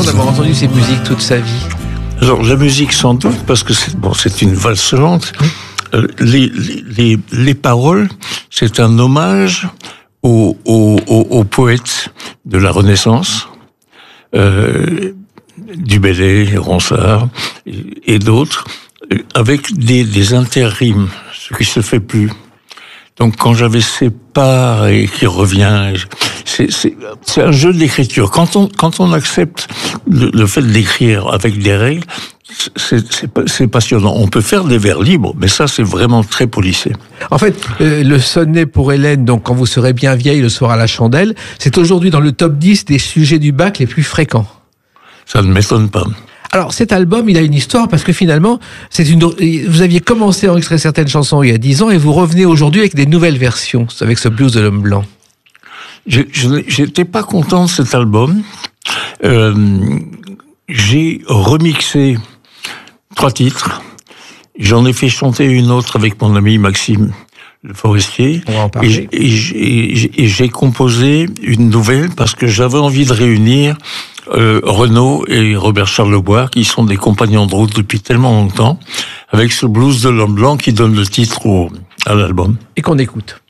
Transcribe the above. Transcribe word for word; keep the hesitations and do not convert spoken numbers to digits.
l'impression d'avoir entendu ces musiques toute sa vie? Alors, la musique, sans doute, parce que c'est, bon, c'est une valse lente. Euh, les, les, les, les paroles, c'est un hommage aux, aux, aux, aux poètes de la Renaissance, euh, du Bellay, Ronsard et, et d'autres, avec des, des interrimes, ce qui se fait plus. Donc, quand j'avais Sépare et qui revient, c'est, c'est, c'est un jeu d'écriture. Quand on, quand on accepte le, le fait d'écrire avec des règles, c'est, c'est, c'est passionnant. On peut faire des vers libres, mais ça, c'est vraiment très policé. En fait, euh, le sonnet pour Hélène, donc quand vous serez bien vieille le soir à la chandelle, c'est aujourd'hui dans le top dix des sujets du bac les plus fréquents. Ça ne m'étonne pas. Alors, cet album, il a une histoire parce que finalement, c'est une. Vous aviez commencé à enregistrer certaines chansons il y a dix ans et vous revenez aujourd'hui avec des nouvelles versions, avec ce blues de l'homme blanc. Je, je j'étais pas content de cet album. Euh, j'ai remixé trois titres. J'en ai fait chanter une autre avec mon ami Maxime Le Forestier. On va en parler. Et, et, et, et j'ai composé une nouvelle parce que j'avais envie de réunir euh, Renaud et Robert Charlebois, qui sont des compagnons de route depuis tellement longtemps, avec ce blues de l'homme blanc qui donne le titre au, à l'album. Et qu'on écoute.